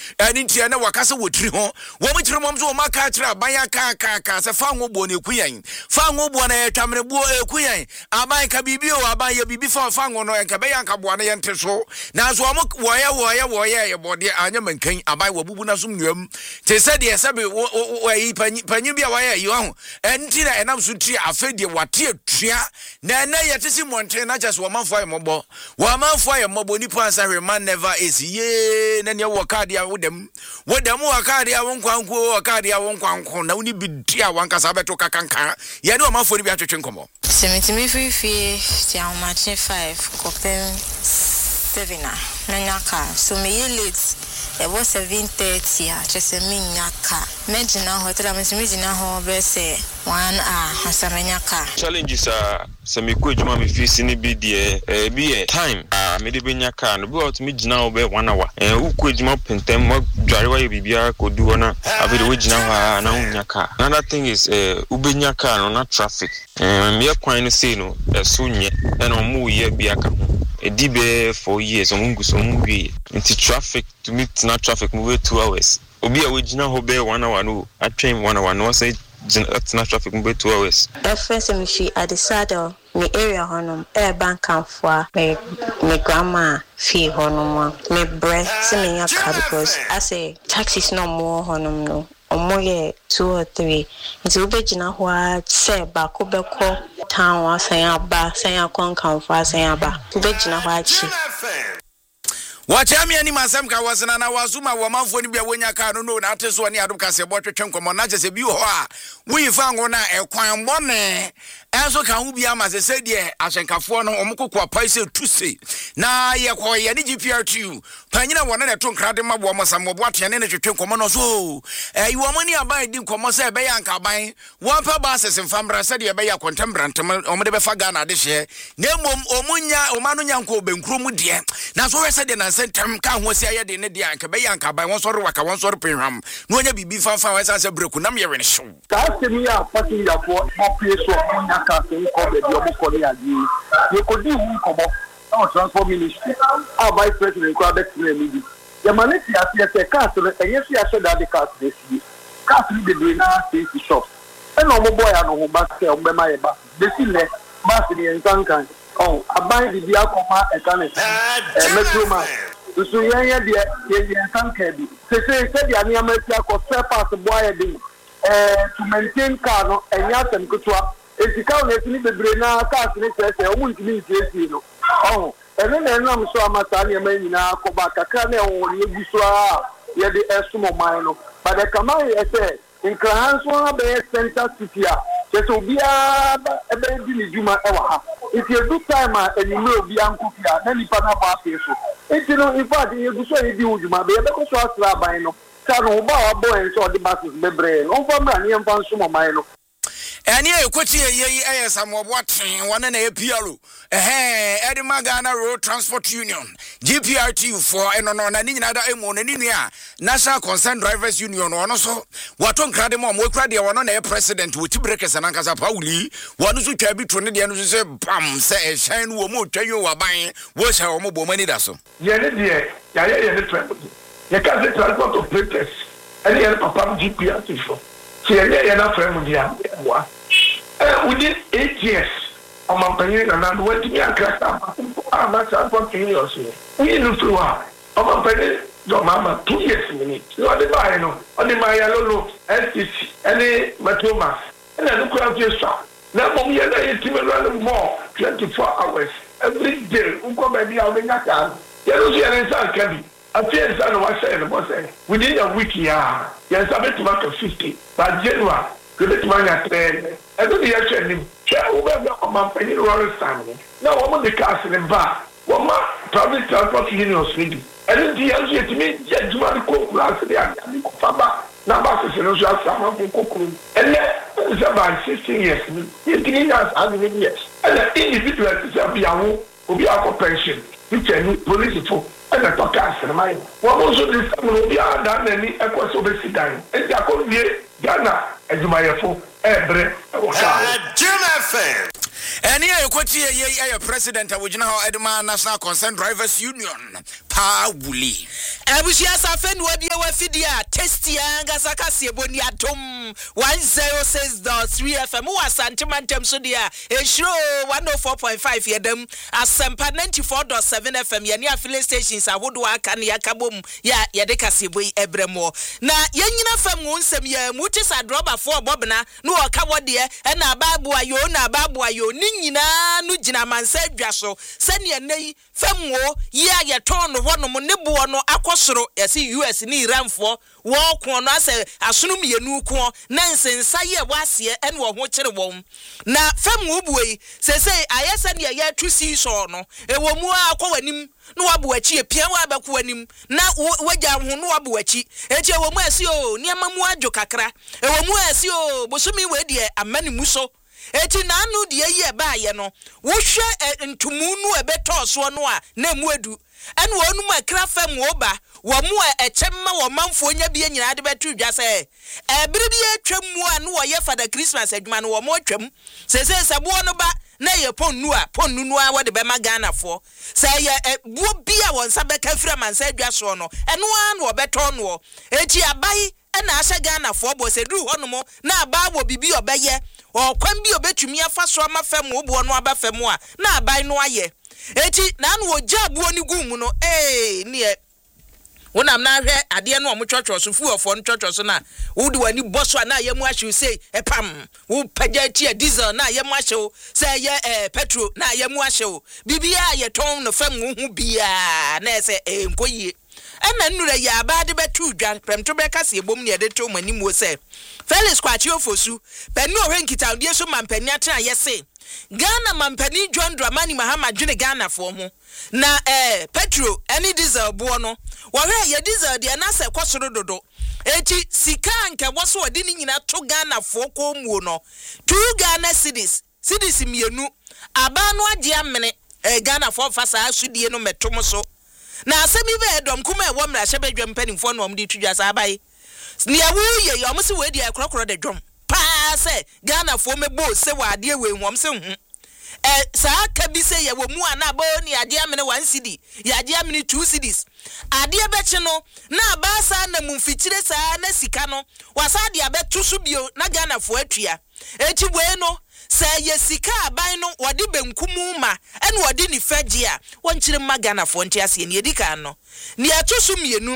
ani ntia na wakasa wotiri ho wo mo kire mom so wo maka kire aban aka se fa ngobo na ekuyan fa ngobo na etwamre bo ekuyan aban ka bibi o aban ya bibi fa ngo no enka be yanka bo na yente so na so wo ye bode anya mankan aban wo bubu na so nwam te se de se be wo yi panyi bia wo ye yi ho enti na enam so tri afedie wate atua na na yete si monte na just wo manfo aye mobo nipa ansa man never is ye na ne wo card ya wodam wo card ya wo nkwanko na woni bidia wankasa beto kakanka ye ne wo manfo ni bi atwetwe nkomo semitimi fifi ti amache 5 kopem 7 na nyaka so me ye late it was 7:30 just a minyaka mejina hotel amesimijina ho be say 1 hour hasamanyaka challenges are semiku ejuma me fisi ni bi de bi time me de benyaka no be out me jina ho be 1 hour uku ejuma pentem mo dware wa bibia kodu wona abede we jina ho na unyaka. Another thing is ubenyaka no na traffic me kwan no say no so nye na omu ye bia ka ho edibe for years omungu so muwie into traffic to meet na traffic move 2 hours obi a we jina ho be 1 hour no atwem 1 hour no say na traffic move 2 hours first me she at the saddle me area honum bank amfo me grandma fee honum me breath se me yaka because I say taxis no more honum no omoye 2 or 3 nti ubejina ho se ba ko beko town asan aba san akon kamfo asan aba ubejina ho achi Wachami ani masem ka wasana na wasuma wa manfo ni bia wonya ka no na ateso ni adom ka se bo twetwe nkomo na chese bi ho a wi fa ngo na ekwan bone enso ka hu bia ma se de ahyenkafo no omkokwa paise tuse na ye ko ye ni GPR2 panyina wona na to nkrade mabo mo sambo atene ne twetwe nkomo no so iwo mo ni aban di nkomo se be yanka aban won pa ba sese mfamra se de be ya contembrantem omde be fa Ghana de hye na mom omunya omanu nyanko obenkuro mu de na so we se de na sentem ka ho se aye de ne de anka be yanka aban won sori waka won sori penham no onya bibi fanfa we se breku nam ye wene show ka se mi ya pati ya fo mo pie so omunya ka se ko be di omo ko ni adi ye ko di hu ko mo on transport ministry our vice president ko abet na media ya maneti ya ka se enye si ya shoda de ka se si ka se de na safety shop e no mo boy no ho ba se o be ma ye ba de si le ba se ni nkankan oh aban di bia koma e kan metro man so yen de nkankan bi se dia ni amati akọ pass boy de to maintain car no enya tem kutwa esika na esini bebre na car se se o mu ntimi ntisi no oh ene na enam so amata na ema nyina akọba kakra na o ri eguso a ye de esumo man no but the command is say in Krahanso ha be center city a so obia ebe di ni juma e wa ha if you do time and you know obi ankofia na nipa na ba afi so etino in fact eguso e di ujuma be be ko so asra ban no ka no ba wa boy so the buses bebre no fa mra ni emfa nso mo man no eni ekoti ye samobo aten wona na epiaro edi Ghana Road Transport Union GPRT for eno no na nyina da emu na ninua National Concerned Drivers Union ono so wato nkrade mo ekura de wono na president woti breakers na nkasa Pauli wono so twa bi to ne de no so se bam se ehyan no mo twanyo waban wo sha wo mo bo mani da so ye ne de ya ne transport ye ka se transport operators eni ye papa GPRT for ye na frame dia wa within 8 years I'm company na went to me akata I'm not continuous we no through I'm company do mama 2 years minute no dey buy no on the my lolo STC any matomas and I look at you so na mom ye na yeti me run more 24 hours every day unko baby a we nyaka ye no see any san kabi after san no wa say no boss within a week ya yes abet to mark 50 by January good man at train I don't hear him over my penny roller standing now I'm the castle and bar one ma public transport unions ready and the answer to me just want to cook last day and faba na bus no so sama cook and it's about 16 years you can us as years and the individual to be a obi akọ pension which any police for and the podcast my what also this will be done any equals over sidan and the akọ Ghana Ejumayefo ebre Jim FM Any a president of Edma National Concerned Drivers Union, Pauli. Abushias offend what you were fidia, Testia, Gazakasi, Boniatum, 106.3 FM, was Santimantem Sudia, a show 104.5 yedem, as Sampa 94.7 FM, Yania filling stations, I would work and Yakabum, Yadekasi, Ebremo. Na Yanina from Munsem, Mutis, I drop a 4 Bobna, no Kawadia, and a babu, Nina, Nujina man said Jasso, send your nay, Femwo, ya torn one of Monibu no Aquasro, as he US ni ram for, walk on us as soon as new corn, Nansen, Saya was here and were watching a womb. Na Femwo, say, I send ya to see so no, a woman aquanim. No abuachi e pia wa bakuanim na waja ho no abuachi eche wo mu asio niam mu adwo kakra e wo mu asio bosumi we de amani muso eti na anu de ye ba ye no wo hwe ntumu nu e beto so no a na mu adu ene wo nu makra fam wo ba wo mu echemma wo manfo nya bia nyina de beto dwa se e bire bia twam mu a no wo ye fada Christmas adwuma no wo mo twam se sabo no ba na ye ponu a wo de be magana fo say ye buo bia won sa be ka fira man sa dwa so no eno an wo beto no eti abai na ahye gana fo bo se duru hono na aba wo bibi obeye o kwan bi obetumi afa so ama fam wo bo no aba fam a na abai no aye eti na an wo jabuo ni gum no ne wonam na hwe ade no omo twotwo so fu ofo no twotwo so na wo de wani boso na ye mu ahwe sei epam wo pagya ti diesel na ye mu ahwe say ye petrol na ye mu ahwe bibia ye ton no fam hu bia na se enkoyie ena nnura ya ba de betu dwa premto be kase ebom ne de to mani mu se Felix Kwachi ofosu penu ohwe nkita de so mampani atena ye se Ghana mampani John Dramani Mahama dwene Ghana fo ho na petrol any diesel bo no wo hwe ye diesel de na se kwosoro dodo eti sika nke woso odi ni nyina to Ghana fo ko mu no 2 Ghana cedis mienu aba no age amene Ghana fo fasa asudie no metom so na asemi be dom kuma e wo mra hye bedwa mpanimfo no omdi tudwa sa abai ne awuye yo mo se we di akrokro de dwom pa se Ghana fo mebo se wa ade we nwom se hu saa ka bi se ye wo mu ana ba ni ade amene 1 cedi ya ade amene 2 cedis ade beche no na ba sa na mumfikire sa na sika no wasa ade abetu so bio na Ghana fo atua eti we no say ye sika aban no wode benkumu ma ene wode ni fagie a wonkyire magana fo nti ase ne edika no ne atoso mienu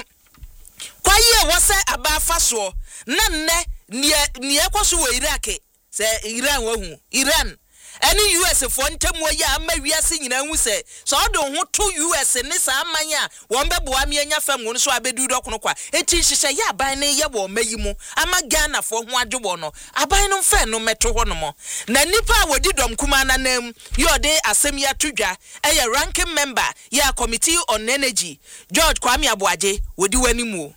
kwaye wo se aba faso na nne ne ekoso wo Iraq say Iran wo hu Iran any US for ntemu ya ama wiase nyina hu se so do ho to US ne sa amanya won bebo amianya fam no so abedu dokono kwa eti hihye ya aban ne ye wo mayi mu ama Ghana fo ho adwo no aban no mfa no meto ho no mo na nipa wodi dom kuma na nam yode asem ya tudwa eye ranking member ya committee on energy George Kwame Aboaje wodi wani mu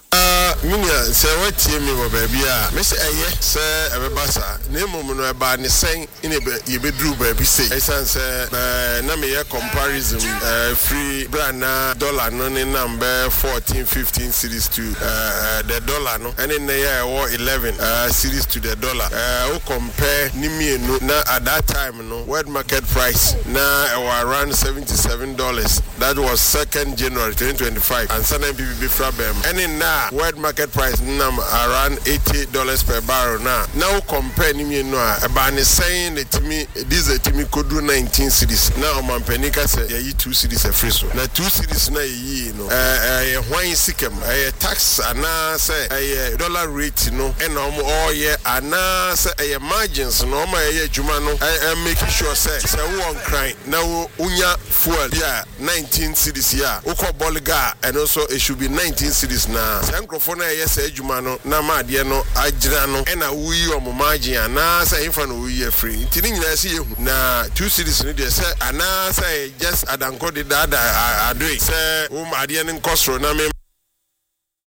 Minia se watie me wo baabi a me se eye se ebebasa na emom no eba ne sen ine be ye bedru baabi sei esan se na me ye comparison free brand na dollar no ne number 14-15 series to the dollar no and in ye wo 11 series to the dollar we compare ni mienu na at that time no world market price na around $77 that was 2nd January 2025 and sana BBB frabem and in na world market price num around $80 per barrel now compare ni me no aba ne saying that me diesel timi kodu 19 cedis now man panika say ye 2 cedis a free so na 2 cedis na ye no hwan sikem tax ana say dollar rate no and all ye ana say margins no ma ye adwuma no make sure say we on cry now unya fuel ya 19 cedis ya ukoboliga and also it should be 19 cedis na microphone yes adwuma no na ma de no agira no na wuyi o margin na say infa no wuyi free ntini nyina se yehu na 2 cedis no de say ana say just adanko de dada adoi say wo ma de no nkosro na me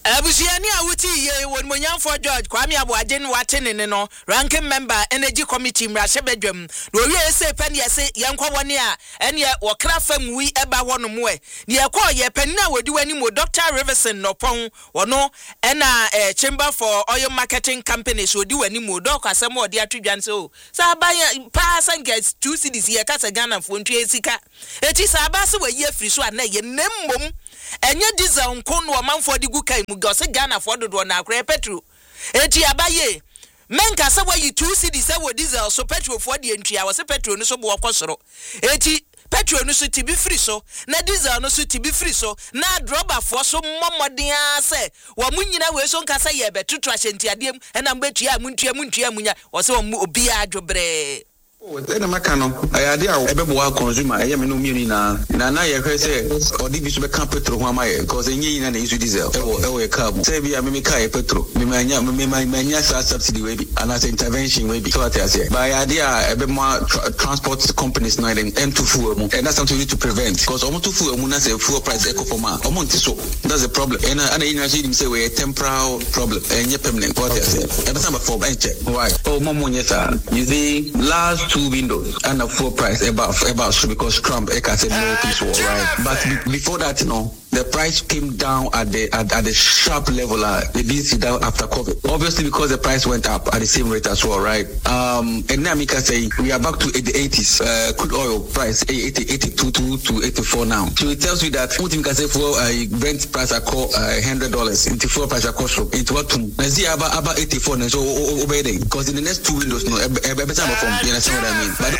Abusiani awuti ye won monyanfo George Kwame Aboajen watene no ranking member energy committee mrashebedwam no wie se pani ese yenkwa woni a ene wokra fam wi eba wono mo e ne ekọ ye pani na wodi wani mo Dr. Riverson Nopon wono ena chamber for oil marketing companies wodi wani mo do kwasem odi atwadwan so sa ban pass and gets 2 cities ye kasa Ghana fo ntu esika eti sa ba se wayi afiri so ana ye nemmom enye diesel nkon no manfo di gukai mu gose Ghana for dodo na akra petrol eti abaye menka se wayi 2 cities se wo diesel so petrol for di entua wo se petrol no so bo okosoro eti petrol no so tibi free so na diesel no so tibi free so na droba for so momoden ase wo munyina we so nka se ye betutu ahyentiadem na mbetua muntua munya wo se wo obi adwobre Ena makano ayade a ebebo consumer eye me no mieni na ye hwese odi bi so be kan petrol ho amaye because enye na use diesel ewo ye car say bi a me car petrol me manya subsidy we bi and as intervention we bi so that say by ayade a ebe more transport companies na dem to fuel mu and that's something we need to prevent because omo to fuel mu na say fuel price eco for ma omo nti so that's the problem and you see them say we a temporal problem enye permanent what they say ebe some for bench why oh momo nyesa you see last 2 windows and a full price about so because Trump can say no peace war, right? But before that, the price came down at the sharp level. They didn't see down after COVID. Obviously, because the price went up at the same rate as well, right? And now we can say we are back to the 80s. Crude oil price 82 to 84 now. So it tells you that what you can say for Brent price I call $100 into fuel price I call into what to see about 84 and so obeying because in the next 2 windows better from you understand what I mean. But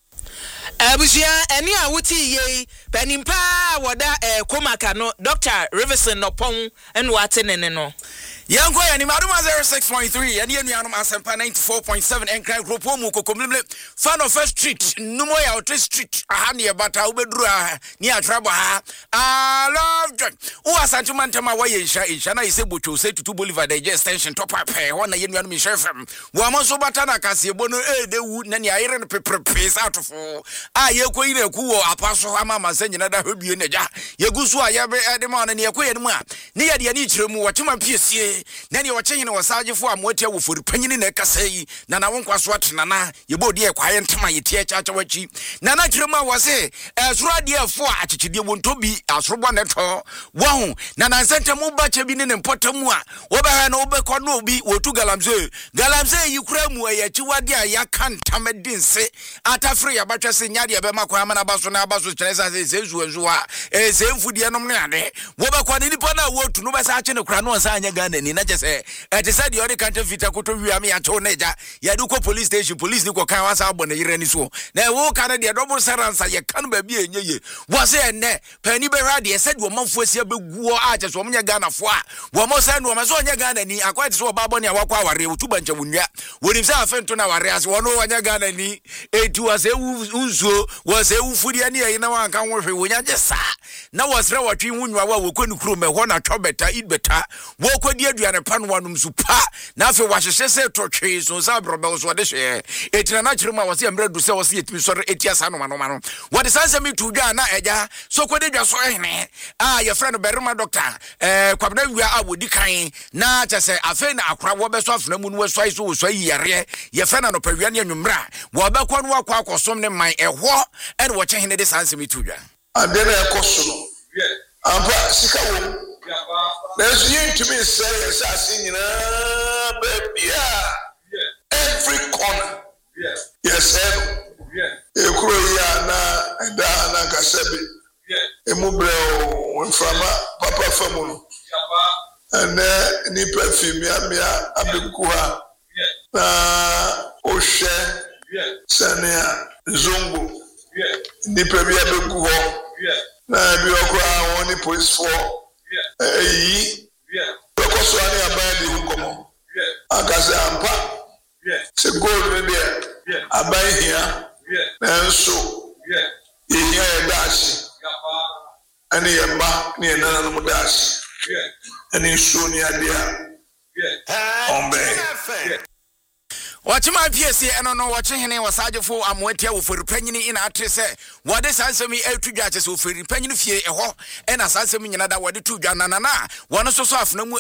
Abusia eni awuti ye penimpa woda komaka no Dr. Riverson Nopon en watene no Yanko yani maduma 06.3 yani anuanum asempa 94.7 enkran gropo mu kokomlemle fan of first street numo ya hotel street ahani ya bata ubedru ni atrabo ha I love u asantu mantama waye isha na ise bocho se tutu Bolivar the extension top up wona ye nuanum shefem wo mo so bata na kase bono dewu na ni ayere no pepepe atofo ye koyi na ku wo apaso ama masanyina da hwebie na ja ye gusu a ye be de ma na ne ye koyi mu a ne ye de ne kiremu watema piesie na ne wache hene wasagefo amotia wo fori panyini na kasai na na wonkwaso atena na ye bodi e kwaye ntema ye tie chacha wachi na na kiremu a wose esuro de afo a chichide wontobi asorobwa neto wo na na nsentemu bache bi ne mpotamu a wo ba ha na wo be kɔ no obi wotu galamse yi kura mu ye chiwade a ya kantamedinse atafre ya batwa se nyade e be makwa ama na baso na baso kyeresa se sezuazu a se mfudie nom ne ade wo be kɔ ne nipa na wotu no be sa ache ne kura no nsa anya Ghana ni na kyese ete said the other country vita koto wiame ya to neja ya du ko police station police ni ko kan wasa abɔ ne yere ni so na wo kan de double silence ye kan ba bi enye wo se enne pani be radio said wo manfo asia beguo a kyese wo nya Ghana fo a wo mo say no ma so nya Ghana ni akwati so ba bɔ ne awakwa aware wotuba ncha wunua wonim say afento na aware ase wo no nya Ghana ni etu ase unzo wo se ufudi ani ye na wan kan wo hwe wo nya jesa na wo sre wo twi wunwa wa wo kwani kuro me ho na twobeta eat better wo kwadi aduane pa no wanum supa na afi wahyehyɛ se totwe so sa brobel so de hye etina na kyerema wose amradu se wose yetimi sɔre etiasa no mano what is answer me to dwa na eja so kwadi dwa so hene your friend berima doctor kwabna wia a wodi kan na kyese afi na akora wo be so afna mu no wasoi so wosoi yare your friend no pawia ne anwumra wo be kɔ no akɔ akɔsom ne man ɛhɔ ɛne wo kyehene de answer me to dwa adere ɛkɔso no ampa sika wo there's you to be serious as in baby every corner yes ekuro ya na kasebi emubre o frama papa famuno and ni perfume ya abekuha na oshe sania zongo ni perfume abekuho na bi okra won ni police for because one abadi hukomo akase ampa se gold there abai here and so here dash and yamba ni nana no dash and so ni adia ombe Watchma PSC and no watching him was Sajofo Amwetia for penny in actress. What is answer me to judges who for penny fear a ho and as answer me another what to Janana. One of so soft no more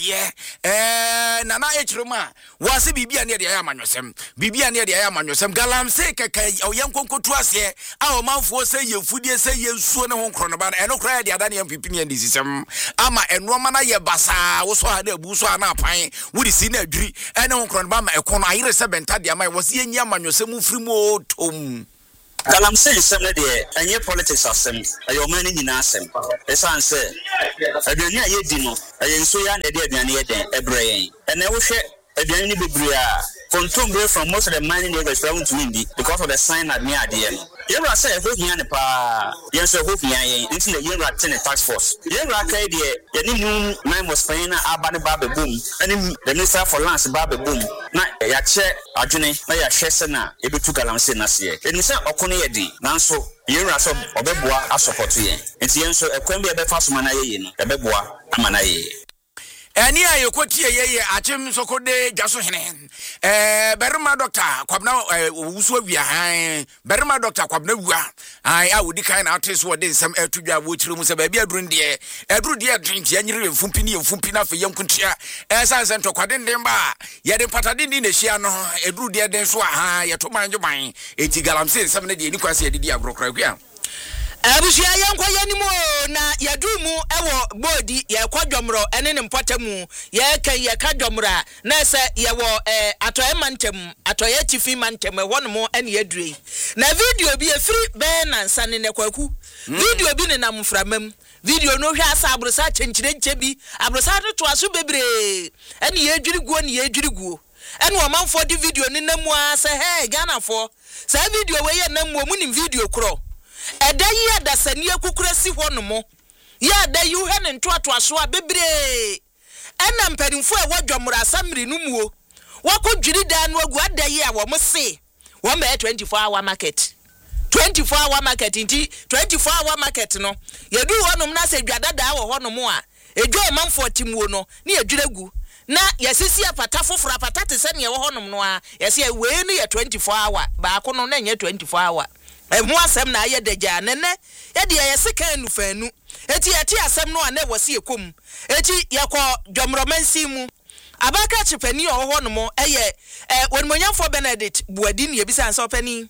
Nana H. Roma was a Bibia near the Ayamanusem. Bibia near the Ayamanusem. Galam say, or young Conco Twas here. Our mouth was say you food say you soon home chronoban and no cry the Adanian Pipinian disease. Ama and Romana Yabasa was what the Busana pine would see a tree and no chronobama a corner. Sebentadia my was yen yaman yosemu frimo tom Galam say some day and your politics of some your money in asem as answer aduanya ye dino ayenso ya na de aduanya den ebrey and I will share aduanya bibria control from most of the mining neighbors around to Indy because of the sign at near the end. You are saying, who can pa? Yes, who can into the year at 10 tax force. You are idea, the new man was paying Abani Baby Boom, and the minister for Lance Baby Boom. Not a check, Arjuni, by a Shesana, able to Galamsinas here. And it's not Okonedi, Nanso, you are so Obeboa, I support you. It's the answer a Quembe Befas Manaye, a Beboa, Amanaye. And here you quote ye Achim Sokode Jasohene. Berma doctor, Quabna, Uswia, Berma doctor, Quabna. I would decline artists what is some air to your which rooms a baby Brundia, a Brudia drink, January and Fumpina for young country, as I sent to Quadendemba, yet in Patadin in the Shiano, a Brudia Denswa, yet to mind your mind, 80 galam says 70 Niquasia Didia Brocra. Abusia yankwa yanimo na yadumu ewo body ya kwadwomro ene ne mpotemu ya kan ya kadwomra na se yewo atoye mantem atoye tifi mantem wono ene yadure na video bi efiri be na nsane ne kwaku video bi ne namframam video no hwa asa abrosa chenchire bi abrosa to aso bebre ene yadwiriguo ne yadwiriguo ene wo manfo di video ne namu asa he Ghana fo sa video we ye namu mu nim video kro eda yi adasani akukurasi honomo ya da yu he ne ntoato aso a bebre ena mpanimfo e wadwomra asamri numuo wakodwiri da no agu ada yi a wo mse wo ma 24-hour market 24-hour market nti 24-hour market no yedu honom na se dwadada wo honomo a edwo manfo timuo no ne edwiregu na yesisi apata foforo apata te se ne wo honom no a yesi we ne 24-hour ba ko no na nye 24-hour emu asem na aye deja nene ye de ye seka nufanu eti eti asem no ane wose ekom eti yakọ dwomromansi mu abaka chepani oho no mo eye wonmonyamfo Benedict Buadi ne yebisa ansa opani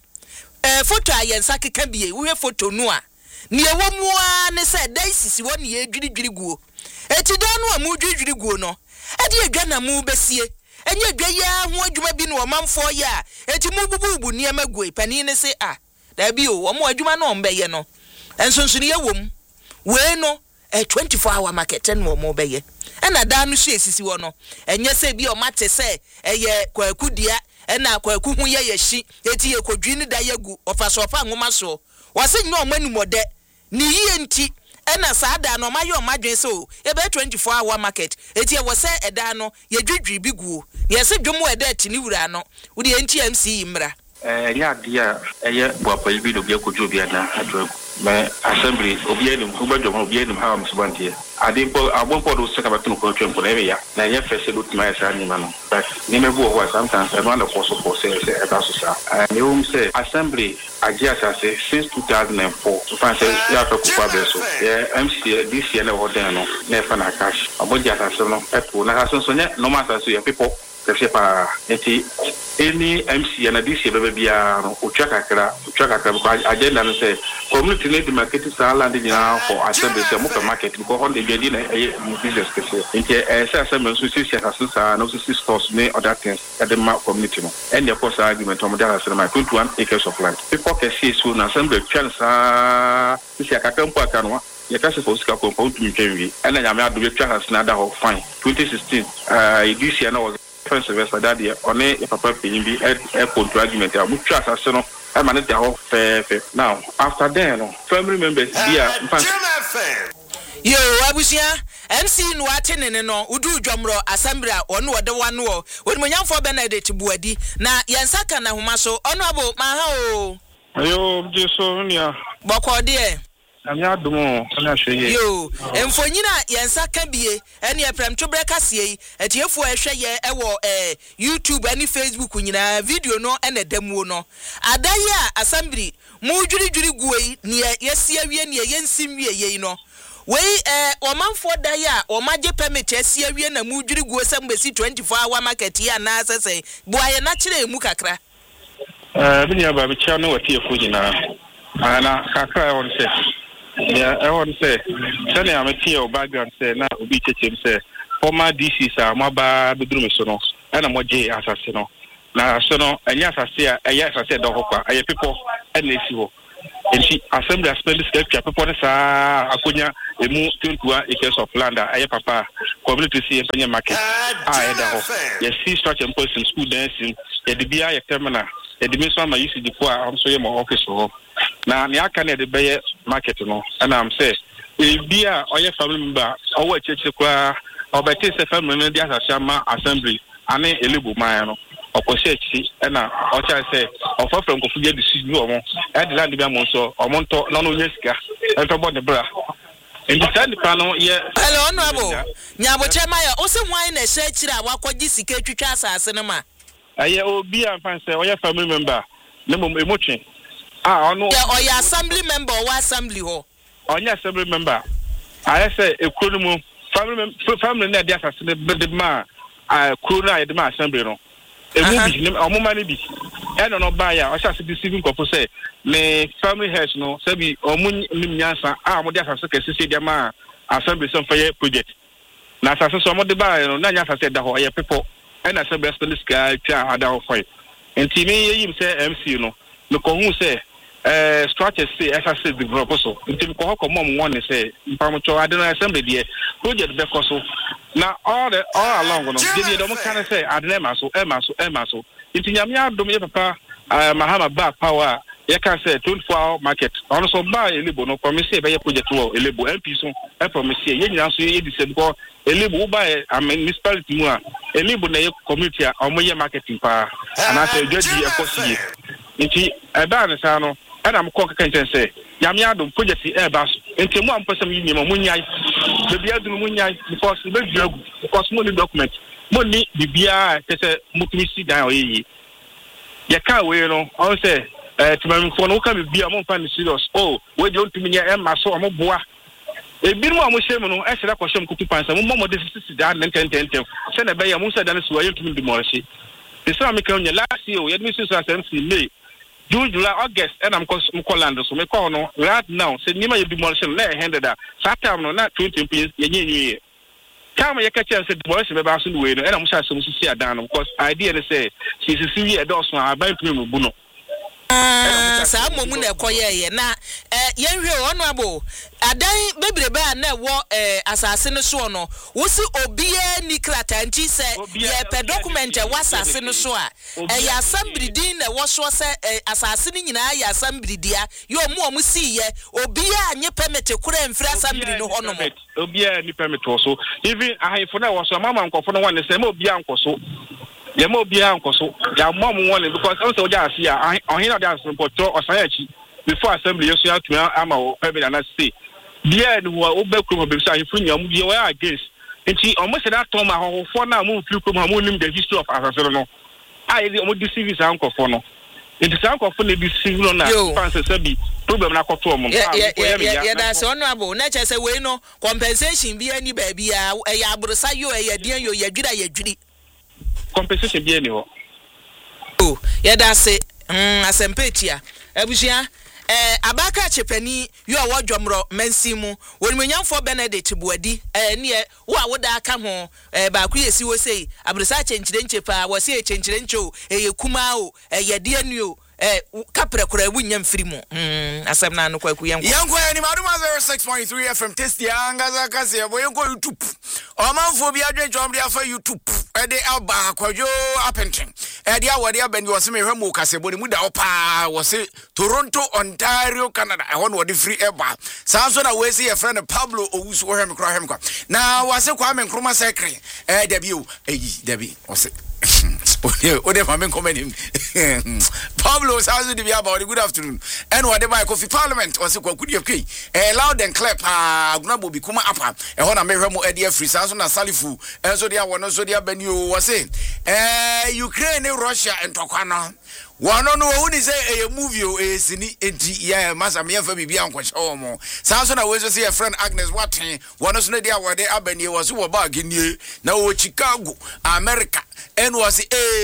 photo ayensa keka bie wo photo no a ne ewo mu a ne se dai sisi wo ne edwiri guo eti da no amu dwiri guo no edi edwa na mu besie enye edwa ya ho adwuma bi no manfo ya eti mu bubu ne magui pani ne se a da bi o mo adwuma no mbeye no ensonsuni ye wom we no 24-hour market no mo beye ena da no hye sisi wo no enye se bi o mate se eye kwakudia ena kwaku hu ye yehi eti ye kodwi ni da yagu ofasofa nwoma so wase nyo manumode ni yie nti ena saada no mayo madwen so ebe 24-hour market eti ye wose eda no ye dwidwi bi guo ye se dwomo eda tini wura no wo de nti MC imra ya dia bwapa yibi do bia kojo bia na adwo me assembly obi enim ko badwo obi enim ha am subantie adimpo abonpo do seka batun ko twem ko na ya na ye fese do tuma sa ni ma no but ni me bu ho sometimes I want to for say e ba so sa you say assembly agia say since 2004 so fan say ya fa ku pa be so MC this year na ho den no na fa na cash abogia sa no e to na so so nya no ma sa so ya people kese pa eti any MC na this year bia no uchaka kra agenda no say community need market sala ndi na for assembly say mo market ko on the bia na business kese enti say assembly so sisi asasa no sisi stores ne other things at the community no and the course argument on the assembly my 21 acres of land people can see so na assembly chance sisi akatempo akanwa ya kase for sika ko ntumi and na me ado be chance na da ho fine 2016 this year no was first semester that year on a papa pinbi airport argument a much as no I manage the whole fair now after then family members there yo abusia MC no atene no udu dwomro assembly ono wode wano wonmonyamfo Benedict Buadi na yensaka na homa so ono abo ma ha o ayo jeso nia bokode amya domo na hweye yo emfonyina yensa ka bie ene epremto breka sie etiefo ehwe ye ewo YouTube ani Facebook nyina video no ene damuo no adaye a assembly mu dwiri guei ne yesie wie ne yensim wie ye no wei omanfo daye a omaje permit asie wie na mu dwiri guo sembesi 24 hour market ya na asese boaye na kire mu kakra binya ba bi cha no watiefo nyina ana kakra won se yeah, I want to say, Sunny, I'm a tear background say now be teaching say former DCs are my bad bedroom sono and I'm what J assassino. Now sono and yes I say the hopper, I people and they see and she assembly assembly scripture people akunya emu 21 acres of land I papa community see in market yes see structure and person school dancing the BI terminal the dimension my used before I'm so my office na ne aka na de beye market no and am say e bia oye family member owo cheche kwa obete se family no dia asama assembly ane elebu man no okose chi na ocha say ofafra nkofu je decision omo e de land bia mo so omo nto no no nyesika ento bo de bra enti stand pa no ye hello honorable nyabo chemaya o se hwan na she chira wakogi sika twitwa asase no ma aye obi am say oye family member ne mo emotwe ono or your assembly member or assembly ho on your assembly member I say a kurumu family na dia asase de ma kuru na de ma assembly no e mu bi omo mani bi e no ba ya o sha se deceiving couple say me family heads no say bi omo nim nyansa mo dia asase kese de ma assembly some for project na asase so mo de ba no na nya asase da ho ye people and assembly assembly sky twa ada ho foi enti me yim say MC no me ko hu say structure say SSC the proposal until ko ko mom one say mpamocho adena assembly there project be koso na all along no dey do mo kan say adena maso emaso until nyame adom ye papa mahama back power ye can say 24 hour market on so buy elebo no promise be ye project wo elebo MP so e promise ye nyina so ye decide ko elebo buy municipality mu a elebo na ye community a omoye marketing pa ana say jodi e kosi nti eba ne sa no and I'm calling say, Yamiado project airbus, and to one person in Munyai, the Biadu Munyai, because money document, money, the BI, Mutumisi down. Ya can't wait on, I say, to my phone, who can be among family serious. Oh, we don't to me, Emma, so I'm a boy. A bit more Mushemano, I said, I was some cookie pants, and one more this down and 10. Send a bay a Musa than a sway to demolish it. The Samic on your last year, we had Mrs. Assembly May. June, July, August, and I'm calling so me call no right now. Say Nima you demolition let handed that. Satam no not 20 years year. Come you catch us demolition about the way, and I'm sure some see down because idea say she's a severe dose I buy to Buno. Sa momu na ekoye na yenhwe honorable adan bebrebe na wo asase no so no wo si obia ni krata nti se ye pe document wa asase no so a ya assembly din na wo so se asase ni nyina ya assembly dia yo mu si ye obia anye permit kura mfra assembly no hono mo obia ni permit so even ahifo na wo so mama nkofo no wan se ma obia nkoso ya mo bia nkoso ya mom one because also ja see ya ohina da support osayachi before assembly yesu ya tuma ama o permit na say bia ni wo obekru be say funya mu bia we against enti omo se that tom ahofo na mu firi krom mu nim the history of asasero no ai the omo deceive sa nkofo no enti sa nkofo na deceive no na fancy say bi problem na koto omo ya da so honorable na che say we no compensation bia ni ba bia ya abrusa yo ya dien yo ya dwira ya dwiri compensation bien ho oh ya da se asempetia abusia abaka chepani yo awodwomro mansimu wonmunyamfo Benedict Buadi ne wo awoda aka ho ba ku yesi wo sei abrisa chenchire nchepa wo sei chenchire ncho kuma o yede anuo kapre kura wunya mfiri mu asem na no kwaku yanko ni maduma 06.3 FM testi angaza kase yebo yanko YouTube omanfo bi adwenchom dia fa YouTube de aba kwajo apentin de awade abani wo se mehwe mu kase boni mu da opa wo se Toronto Ontario Canada e hono de free eba sanso na we se ye friend Pablo Owusu wo hem kra hem kwa na wo se kwa me nkroma secret debi o debi wo se Ode mame comment Pablo sazu di about good afternoon and what my coffee parliament was kwakudi ekwe loud and clear pa aguna bobi kuma apa ho na mehwemo ade free sanso na salifu enso dia wono so dia bani o wase Ukraine Russia entokwa no Wano no who is a movie or a sini enti ya masa me fa bibia nkwache omo sanso na wezo see a friend Agnes Watin wano so na dia wade abani was wo bag nie na wo Chicago America and was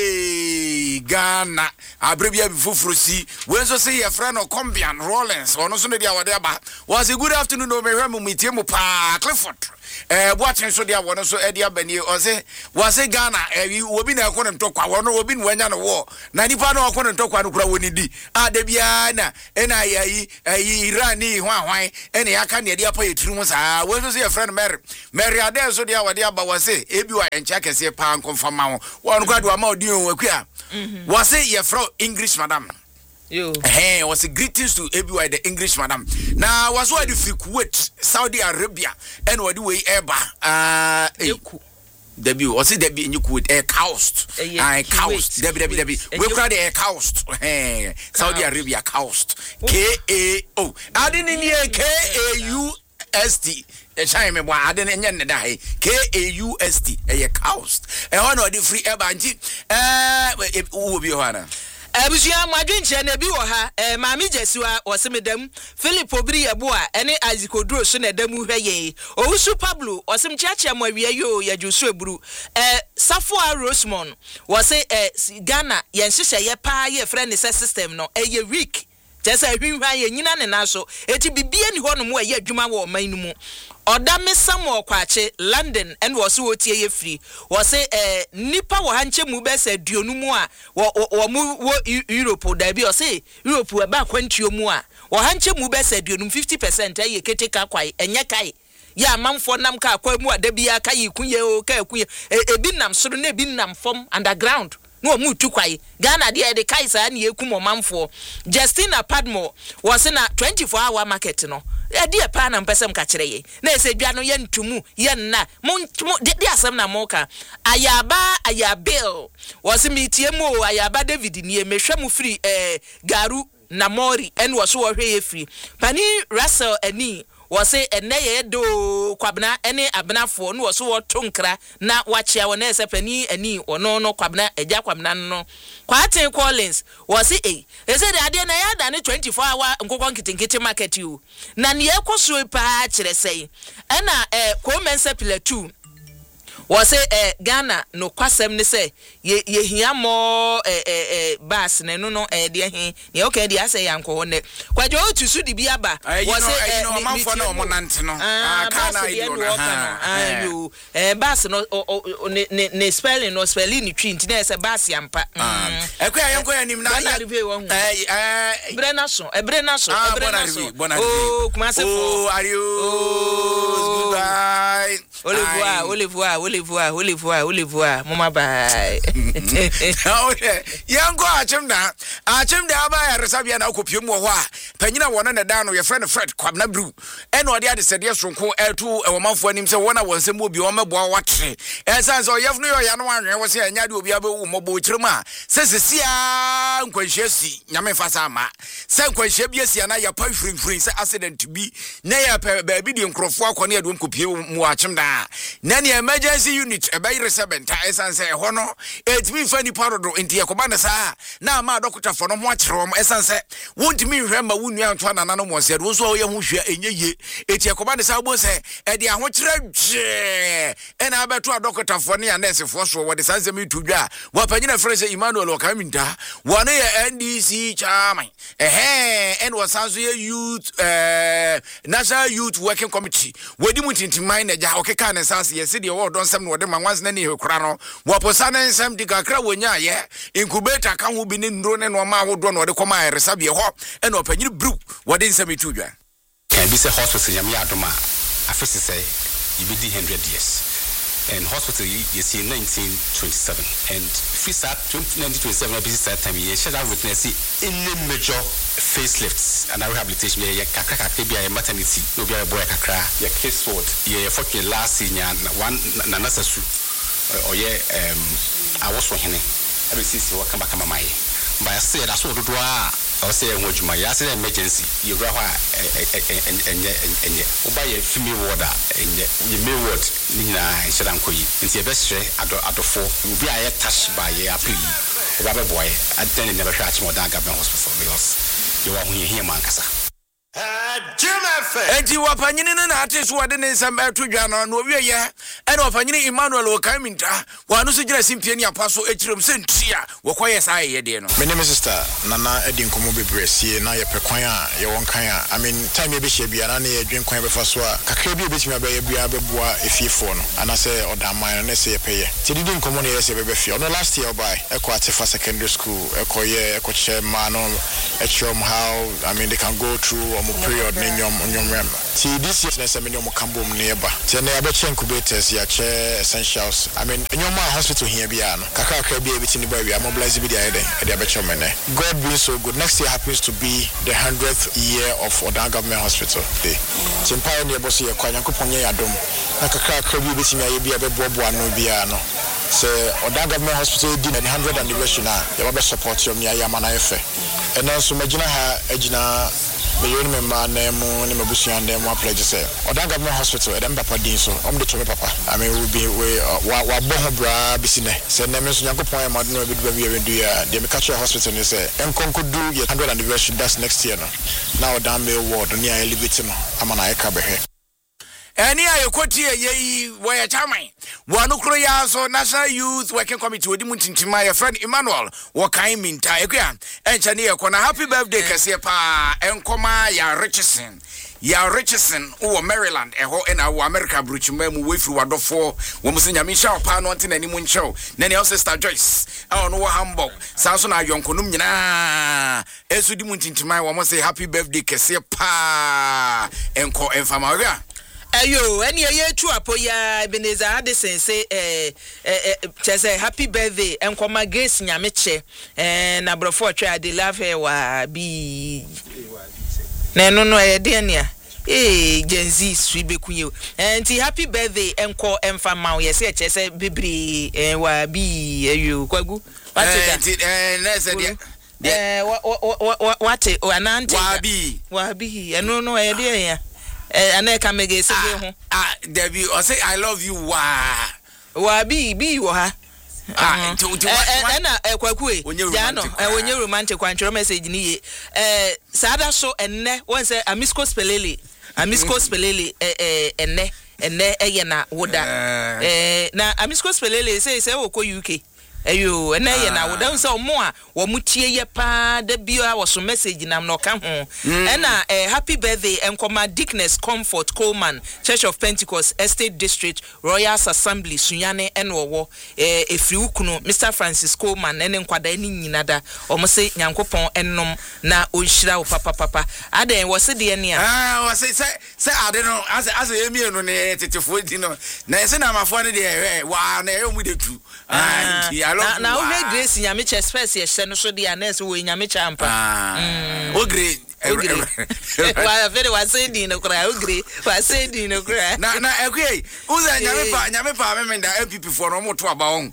Ghana abrebia bifufuru si wezo see a friend of Colombian Rollins wano so na dia wade aba was a good afternoon no me hwemu mitiemu pa Clifford Watin so dia wano so edia abani o se was Ghana obi na ekwo ntokwa wano obi nwanya no wo na nipa no akwo ntokwa no kura woni di de bia na ena yi Irani hwan ena yaka ne dia pa yetiru sa weso se friend Mary ade so dia wade aba wase ebi wa encha kese pa nkonfama ho won kwado ama odi on akua wase ye fro English madam yo was greetings to everyone the English madam na was what if Kuwait Saudi Arabia and what we eba Debbie was it Debbie in you could air coast Debbie we call the air coast Saudi Arabia coast KAO I didn't hear KAUST Chime boy I didn't yen die KAUST a coast and one of the free ebanji will be Hana Abusia madwenche na bi wo ha maami Jesua osemedam Philip Obiri eboa ene Isaac Oduro so na dam hweye Owusu Pablo osemchiache amawie yo ya Josu eburu Safua Rosemond wose Ghana yenhyehyɛ ye pa ye friend system no ye week Jesa hwinhwa ye nyina ne naso eti bibie ni hono mu ye adwuma wo man mu Odame Samuel Kwache London and was wotie ye free was nipa wo hanche mu be se duonu mu a wo mu Europe da bi o se Europe e ba kwantuo mu a wo hanche mu be se duonu 50% ye keteka kwai enye kai ya manfo nam ka kwa mu ada bia ka yi kunye o ka kunye ebi nam soro na ebi nam fom underground no mu tu kwai Ghana de kai sa na ekum manfo Justina Padmore was na 24-hour market no Edi pa na mpesem ka kire ye na esedwa no ye ntumu ye nna de asem na moka ayabil was meetie mu ayaba David ni emehwe mu free garu na mori en wo so wo hwe ye free pani Russell ani was say ye do kwabna ene abnafo no wo so wo tonkra na wachia wo na ese pani ani ono no kwabna eja kwabna no Kwate Collins was say ese de ade na ya da ne 24-hour nkokon kitinkiti market you na ne ekoso pa kire sei ena Komense Plateau was say Ghana no kwasem ne say ye hia mo bas ne no de he ye okay de ase yanko ho ne kwaje otusu di bia ba was say manfo na omonante no kana ido na you bas no ne spelling no spelling ni twin na ese bas yampa ekwa yanko yanim na Brenaso oh kuma se oh are you goodbye Olivoa mama bye okay yango achimda aba ya resabia na okopiem wo ho a panyina wona na da no ye friend Fred Kwabna Bru eno ode ade sede sonko etu ewomanfo anim se wona wonsem obi o meboa watre esanse oyefno yo ya no anwe wo se anya de obi abewu mobo kirema se sesia nkwanhye si nyame fasa ama se nkwanhye bi asia na ya pa frinfrin se accident bi na ya baabi de nkrofo akone ya do nkopiem mu achimda na ne emergency unit ebai resebenta esanse ho no etimi fani parodo enti yakoba na saa na ma doctor fo no ho akyerom esanse wontimi hwema wunu anto na nanom wose do so ye ho hwea enyeye eti yakoba na saa bo se e de ahokyere dwe ena abeto doctor fo ne ya nurse fo so wo de sanse mi tudwa wa panyina frese Emmanuel Okaminta wona ye NDC chairman en was sanso ye youth National Youth Working Committee wedi mutintimai na ja okeka na sanse ye se de wo don sem no de manwas na ne hekura no wo posa na nsem de kakra wonya ye incubator kan ho bi ne ndro ne no ma wodo no de koma resabie ho ena opanyini bru wo de nsem tudwa can be say hospital yam ya adoma afisi say you be 100 years and hospital you see 1927 and free start 1927 business start time you shall have witness any major facelifts and rehabilitation ye kakra bia maternity no bia boy kakra ye case forward ye for last senior one nanasasu or ye I was for him every sisi wa kama mai but I said that's what do I say what you my as an emergency you go and oba ye fimi water and you may what nina shedan koyi nti e be hwe adofo obi aye touch by ye appeal rubber boy and then never catch more than government hospital because you are here man kasa Enti wapanyini na artist wade ne nsam eto dwa no owie ye ene wapanyini Emmanuel Okaminta wanu so gina simpie ni apaso ekirem sentia wokoye sa ye de no. My name is sister Nana Edin Komo Bebresi na ye pekwan a ye won kan a I mean time ye be hye bia na ye dwen kwan be fa so a kakra bi obetimi abaye bia beboa efiefo no ana se odaman na se ye peye ti didi nkomo ne ye se be fi no last year by eko Atifa secondary school eko ye eko chema no echom how I mean they can go through period nyom rem ti this year na se me nyom kambom ne ba ti na ya be incubators ya che essentials I mean nyom hospital here bia no kakra bia biti ni ba wi mobilize bi dia dey e dey be chomene God being so good next year happens to be the 100th year of Odan Government Hospital day timpae ne boso ye kwa Nyankopon ye yadom na kakra bi biti ni aye bia be boaboa no bia no so Odan Government Hospital di 100th anniversary na ye ba support yom ni aye amana efe and also magina ha agina me yoni me ma na mu ne mabusuan dem wa pledge say Odan Government Hospital e dem papa din so de to me papa I mean we be wa bo ho bra bisine say na me so Nyankopon e ma do no be do be do ya de me catch hospital ni say enkonkodu ye 100th anniversary that's next year no now Odan me ward ni a elevate no amana e ka be he Any ayokoti ye where chairman wanu kro ya so National Youth Working Committee odi muntintima your friend Emmanuel Okaminta ekua encha ne yakona happy birthday kase pa enkoma ya Richardson o Maryland eho ena wo America bruchuma mu wefiri wadofo wo musenya misha pa no ntena ni munchew na ne sister Joyce no wo Hamburg sanso na ayonkonum nyina esudi muntintima wo mo say happy birthday kase pa enko enfama wia Ayo, any year to Apoya Ebenezer Addison say chese happy birthday and come Grace Nyamiche and Abrofo try they love her wa be no Edenia Gen Z swibe kunyo and happy birthday and call enfama yes chese bibri wa be ayo kwagu what wabi no Edenia Aneka mege se ho Debbie or say I love you wa bi wo ha na kwakue ya no wonye romantic kwantro message ni ye sada so enne won say amisko spelele enne eye na woda na amisko spelele say wo ko UK ayo ena ye na wodan se omo a wo mutie ye pa da bio a wo so message nam no ka ho ena happy birthday enkoma Dickness Comfort Coleman Church of Pentecost Estate District Royal Assembly Sunyane enwo efriukunu Mr Francis Coleman ene nkwada ni nyinada omo se Nyankopon ennom na onhira wo papa aden wo se de ne a wo se ade no as emi no ne tetefo di no na se na mafo ne de wa na e mu de tu na o he Grace Nyamiche space ye hye no so de anes wo Nyamiche ampa o Grace wa very was saying no kra o Grace was saying no kra na ekwe uza Nyamepa memenda MPP for no moto aba won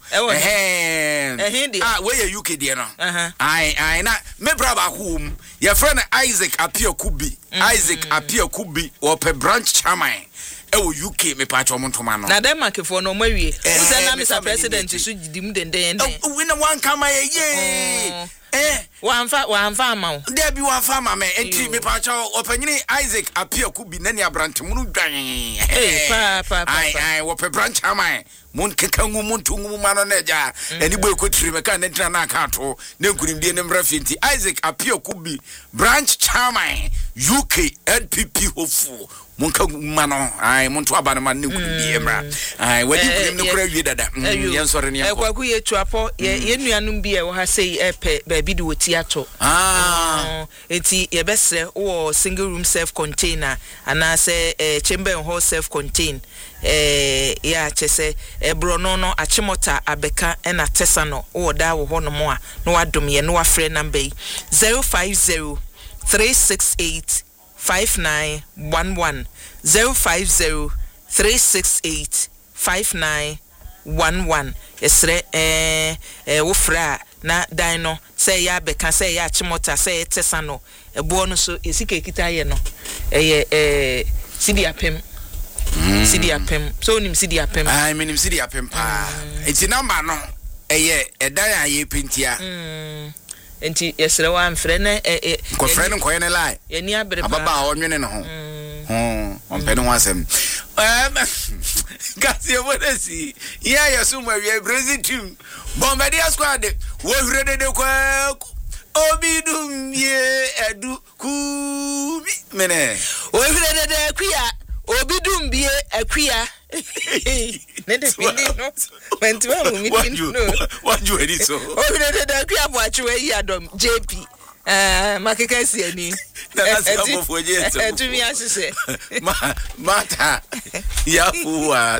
we ye UK de no ai na me braba home your friend Isaac Apia Kubi or pe branch chairman UK me patch omontoma no na Denmark for no mawie uza na Mr President so gidim denden we na wan kama ye wanfa ma there be wan farmer me enti me patch opanyini Isaac Apia Kubi na ne abrantemu dwan ai wo pe branch chairman mon kekangu montungu mano neja eni boy ko tiri me kan ntina na aka to ne nkunimdie ne mrafi nti Isaac Apia Kubi branch chairman UK NPP hofu monka mano ai monto abana man ne nkunimdie mra ai wadi kunim ne kura wi dada yen sore ne yakwa ku ye tuapo ye nuanum bi e wo ha sei epe ba bi de woti ato enti ye besre wo single room self container ana se chamber and hall self contain ya chese ebrono no achimota abeka na tesano wo da wo ho no mo a no wadom ye no afre number 050 368 5911 050 368 5911 esre wo fra na dan no say ya beka say ya chimota say etesa no ebo no so esika ekita ye no sidi apem sidi apem so nim sidi apem ai menim sidi apem pa enti number no edan aye pentia enti yesre wa mfre na ko frɛ no koye ne lai ye ni abere ba ababa onwene no ho on pɛ no wasem kasi obodesi ya yasuma we Brazil team Bombardier squad wo hurede de kwa obidum ye edu kubi mene wo hurede de kwia obidum bie akwia nede fini no mentwa mu mi no waju edi so hurede de akwia bo achewe yi adom JP makeka si ani na se abofo je so etumi asese mata ya fuwa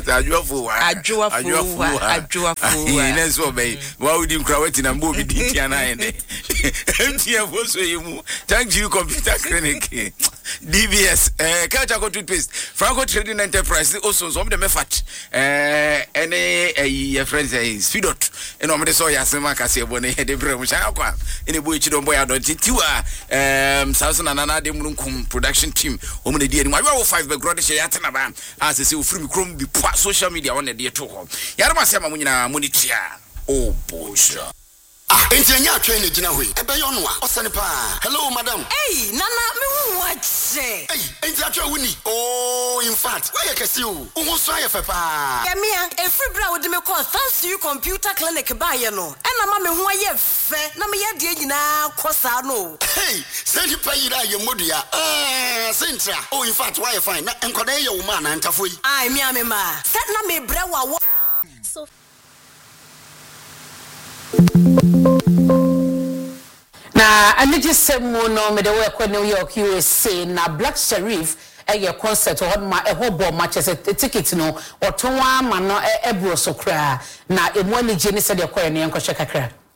ajwa ine so be wa udi nkra wati na mbo bi ditia na ene MTF so yimu thank you computer clinic DBS Kacha go toothpaste Franco Trading Enterprise also some dem fat any your friends Speedot and on the so yasema kase bone de bre mu sha kwa ene bo echi don boy adon tiwa Samson anana de munkum production team o mu de die ni wa 5 background she yatena ba as say ofiri mi krom bi social media on de to ho yare ma se ma munyina monitia oh boja enti anya atwe ne gina hoi ebe yo no a osane pa hello madam hey nana me hu wache hey enti atwe wuni oh in fact why you kesi o hu so aye fe pa ya mia every bra wo de me call thanks to you computer clinic ba ye no ena ma me hu aye fe na me ye de nyina kosa no hey say you pay ira ye modua sentra oh in fact why you fine na enkoda ye wo ma na ntafo yi ai mia me ma set na me bra wa so na aniji semu no me de we kwa New York USA na Black Sherif concert ma bo matches ticket no otonwa ma no ebro so kra na emu anije ni se de kwa ne enko kakra